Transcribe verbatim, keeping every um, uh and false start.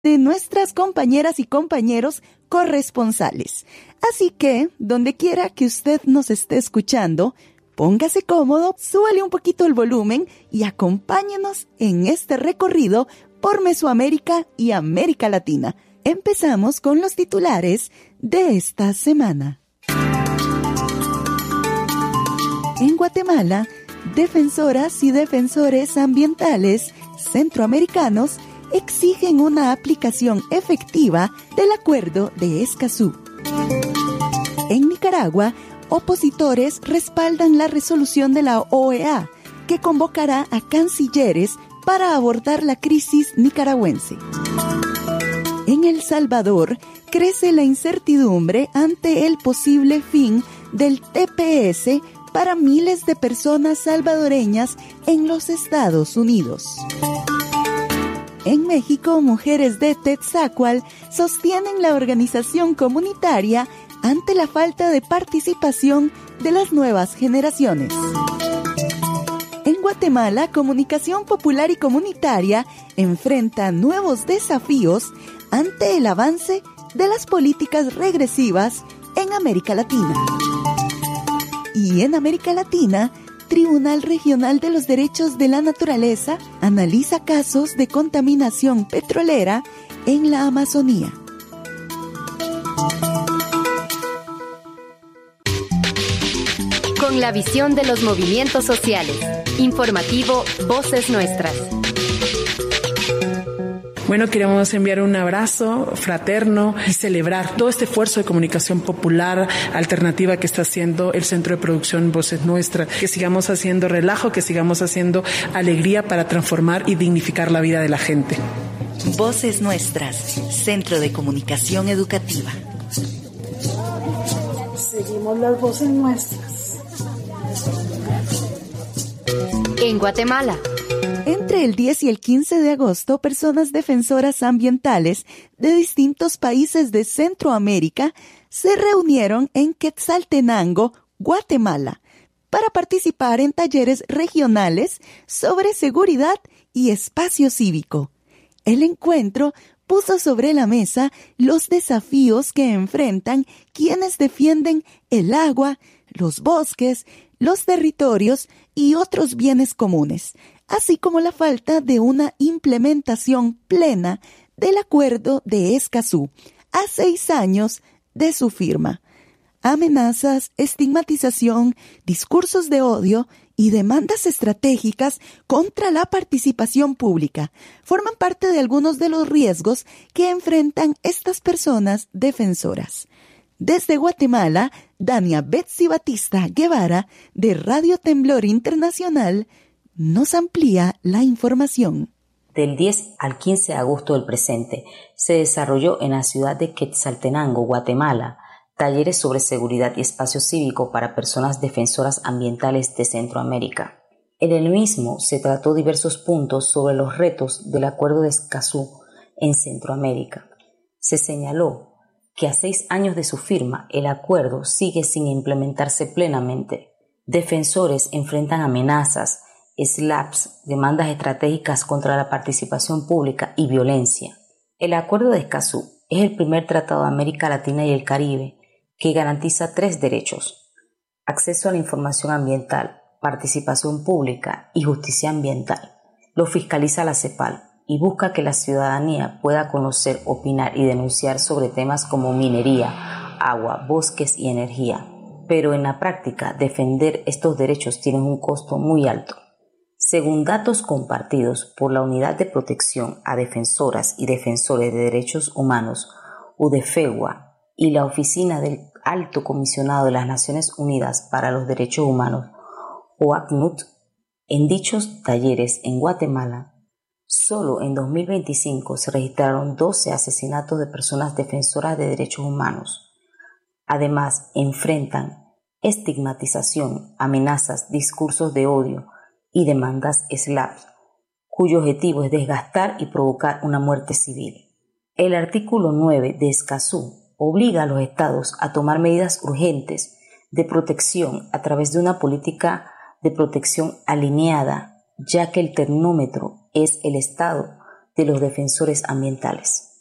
de nuestras compañeras y compañeros corresponsales. Así que, donde quiera que usted nos esté escuchando, póngase cómodo, súbale un poquito el volumen y acompáñenos en este recorrido por Mesoamérica y América Latina. Empezamos con los titulares de esta semana. En Guatemala, defensoras y defensores ambientales centroamericanos exigen una aplicación efectiva del Acuerdo de Escazú. En Nicaragua, opositores respaldan la resolución de la O E A que convocará a cancilleres para abordar la crisis nicaragüense. En El Salvador, crece la incertidumbre ante el posible fin del T P S para miles de personas salvadoreñas en los Estados Unidos. En México, mujeres de Tetzacual sostienen la organización comunitaria ante la falta de participación de las nuevas generaciones. En Guatemala, Comunicación Popular y Comunitaria enfrenta nuevos desafíos ante el avance de las políticas regresivas en América Latina. Y en América Latina, Tribunal Regional de los Derechos de la Naturaleza analiza casos de contaminación petrolera en la Amazonía. Con la visión de los movimientos sociales. Informativo Voces Nuestras. Bueno, queremos enviar un abrazo fraterno y celebrar todo este esfuerzo de comunicación popular alternativa que está haciendo el Centro de Producción Voces Nuestras. Que sigamos haciendo relajo, que sigamos haciendo alegría para transformar y dignificar la vida de la gente. Voces Nuestras, Centro de Comunicación Educativa. Seguimos las voces nuestras. En Guatemala. Entre el diez y el quince de agosto, personas defensoras ambientales de distintos países de Centroamérica se reunieron en Quetzaltenango, Guatemala, para participar en talleres regionales sobre seguridad y espacio cívico. El encuentro puso sobre la mesa los desafíos que enfrentan quienes defienden el agua, los bosques, los territorios y otros bienes comunes, así como la falta de una implementación plena del Acuerdo de Escazú, a seis años de su firma. Amenazas, estigmatización, discursos de odio y demandas estratégicas contra la participación pública forman parte de algunos de los riesgos que enfrentan estas personas defensoras. Desde Guatemala, Dania Betsy Batista Guevara, de Radio Temblor Internacional, nos amplía la información. Del diez al quince de agosto del presente, se desarrolló en la ciudad de Quetzaltenango, Guatemala, talleres sobre seguridad y espacio cívico para personas defensoras ambientales de Centroamérica. En el mismo se trató diversos puntos sobre los retos del Acuerdo de Escazú en Centroamérica. Se señaló que a seis años de su firma, el acuerdo sigue sin implementarse plenamente. Defensores enfrentan amenazas, slaps, demandas estratégicas contra la participación pública y violencia. El Acuerdo de Escazú es el primer tratado de América Latina y el Caribe que garantiza tres derechos: acceso a la información ambiental, participación pública y justicia ambiental. Lo fiscaliza la CEPAL y busca que la ciudadanía pueda conocer, opinar y denunciar sobre temas como minería, agua, bosques y energía. Pero en la práctica, defender estos derechos tiene un costo muy alto. Según datos compartidos por la Unidad de Protección a Defensoras y Defensores de Derechos Humanos, UDEFEGUA, y la Oficina del Alto Comisionado de las Naciones Unidas para los Derechos Humanos, O A C N U T, en dichos talleres en Guatemala, solo en dos mil veinticinco se registraron doce asesinatos de personas defensoras de derechos humanos. Además, enfrentan estigmatización, amenazas, discursos de odio y demandas slaps, cuyo objetivo es desgastar y provocar una muerte civil. El artículo nueve de Escazú obliga a los estados a tomar medidas urgentes de protección a través de una política de protección alineada, ya que el termómetro es el estado de los defensores ambientales.